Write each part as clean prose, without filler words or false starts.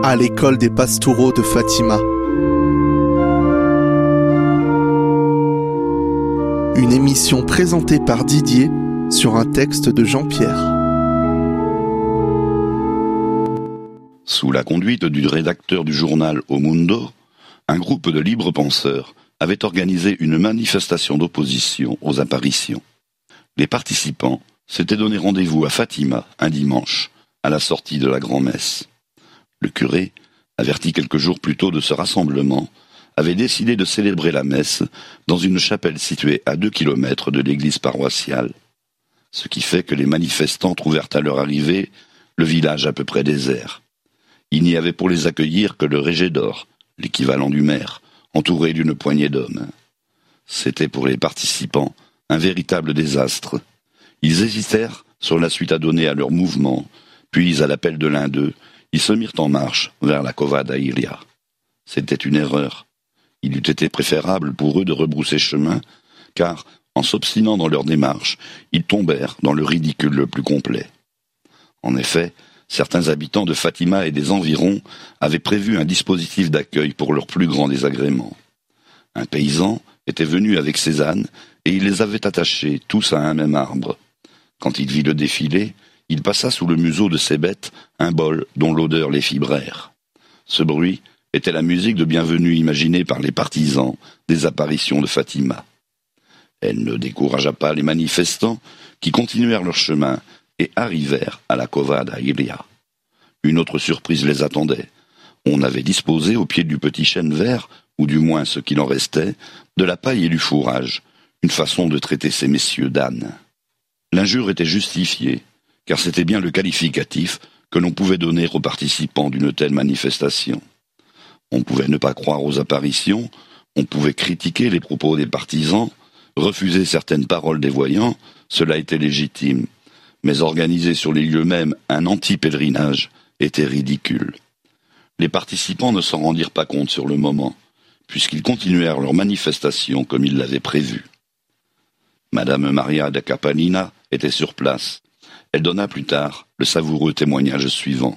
à l'école des Pastoureaux de Fatima. Une émission présentée par Didier sur un texte de Jean-Pierre. Sous la conduite du rédacteur du journal O Mundo, un groupe de libres penseurs avait organisé une manifestation d'opposition aux apparitions. Les participants s'étaient donné rendez-vous à Fatima un dimanche, à la sortie de la grand-messe. Le curé, averti quelques jours plus tôt de ce rassemblement, avait décidé de célébrer la messe dans une chapelle située à 2 kilomètres de l'église paroissiale. Ce qui fait que les manifestants trouvèrent à leur arrivée le village à peu près désert. Il n'y avait pour les accueillir que le régédor, l'équivalent du maire, entouré d'une poignée d'hommes. C'était pour les participants un véritable désastre. Ils hésitèrent sur la suite à donner à leur mouvement, puis à l'appel de l'un d'eux, ils se mirent en marche vers la Cova da Iria. C'était une erreur. Il eût été préférable pour eux de rebrousser chemin, car, en s'obstinant dans leur démarche, ils tombèrent dans le ridicule le plus complet. En effet, certains habitants de Fatima et des environs avaient prévu un dispositif d'accueil pour leur plus grand désagrément. Un paysan était venu avec ses ânes et il les avait attachés tous à un même arbre. Quand il vit le défilé, il passa sous le museau de ses bêtes un bol dont l'odeur les fit braire. Ce bruit était la musique de bienvenue imaginée par les partisans des apparitions de Fatima. Elle ne découragea pas les manifestants qui continuèrent leur chemin et arrivèrent à la Cova da Iria. Une autre surprise les attendait. On avait disposé au pied du petit chêne vert, ou du moins ce qu'il en restait, de la paille et du fourrage, une façon de traiter ces messieurs d'ânes. L'injure était justifiée, car c'était bien le qualificatif que l'on pouvait donner aux participants d'une telle manifestation. On pouvait ne pas croire aux apparitions, on pouvait critiquer les propos des partisans, refuser certaines paroles des voyants, cela était légitime, mais organiser sur les lieux mêmes un anti-pèlerinage était ridicule. Les participants ne s'en rendirent pas compte sur le moment, puisqu'ils continuèrent leur manifestation comme ils l'avaient prévu. Madame Maria da Capalina était sur place. Elle donna plus tard le savoureux témoignage suivant.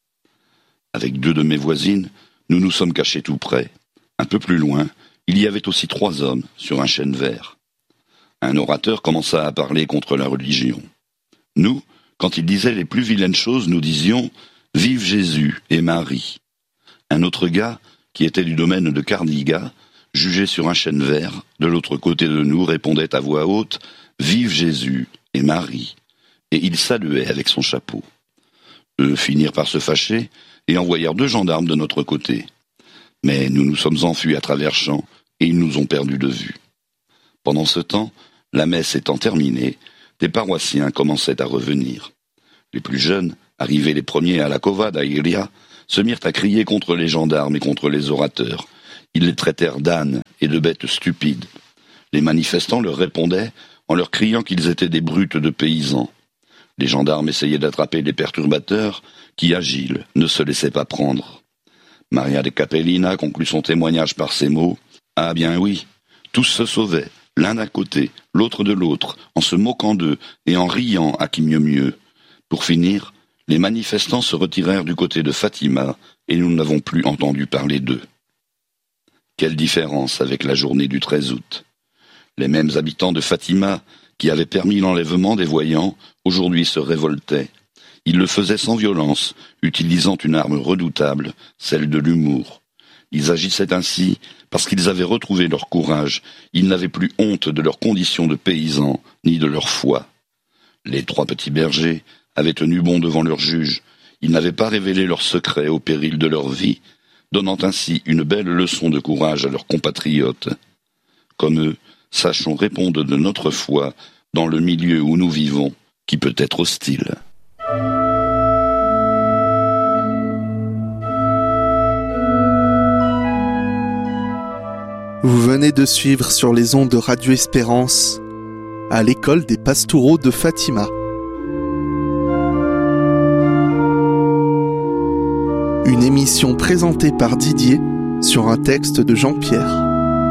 Avec 2 de mes voisines, nous nous sommes cachés tout près. Un peu plus loin, il y avait aussi 3 hommes sur un chêne vert. Un orateur commença à parler contre la religion. Nous, quand il disait les plus vilaines choses, nous disions « Vive Jésus et Marie ». Un autre gars, qui était du domaine de Cardiga, jugé sur un chêne vert, de l'autre côté de nous, répondait à voix haute « Vive Jésus et Marie ». Et il saluait avec son chapeau. Eux finirent par se fâcher et envoyèrent 2 gendarmes de notre côté. Mais nous nous sommes enfuis à travers champs et ils nous ont perdus de vue. Pendant ce temps, la messe étant terminée, des paroissiens commençaient à revenir. Les plus jeunes, arrivés les premiers à la Cova da Iria, se mirent à crier contre les gendarmes et contre les orateurs. Ils les traitèrent d'ânes et de bêtes stupides. Les manifestants leur répondaient en leur criant qu'ils étaient des brutes de paysans. Les gendarmes essayaient d'attraper les perturbateurs qui, agiles, ne se laissaient pas prendre. Maria de Capellina conclut son témoignage par ces mots « Ah bien oui, tous se sauvaient, l'un d'un côté, l'autre de l'autre, en se moquant d'eux et en riant à qui mieux mieux. Pour finir, les manifestants se retirèrent du côté de Fatima et nous n'avons plus entendu parler d'eux. » Quelle différence avec la journée du 13 août. Les mêmes habitants de Fatima, qui avaient permis l'enlèvement des voyants, aujourd'hui se révoltaient. Ils le faisaient sans violence, utilisant une arme redoutable, celle de l'humour. Ils agissaient ainsi parce qu'ils avaient retrouvé leur courage. Ils n'avaient plus honte de leur condition de paysans, ni de leur foi. Les 3 petits bergers avaient tenu bon devant leur juge. Ils n'avaient pas révélé leurs secrets au péril de leur vie, donnant ainsi une belle leçon de courage à leurs compatriotes. Comme eux, sachons répondre de notre foi dans le milieu où nous vivons, qui peut être hostile. Vous venez de suivre sur les ondes de Radio Espérance à l'école des Pastoureaux de Fatima. Une émission présentée par Didier sur un texte de Jean-Pierre.